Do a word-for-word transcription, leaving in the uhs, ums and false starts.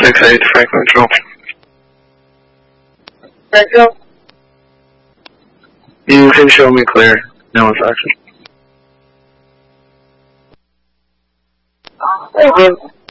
six eight, Franklin Control. Franklin? You can show me clear. No infraction. Thank you.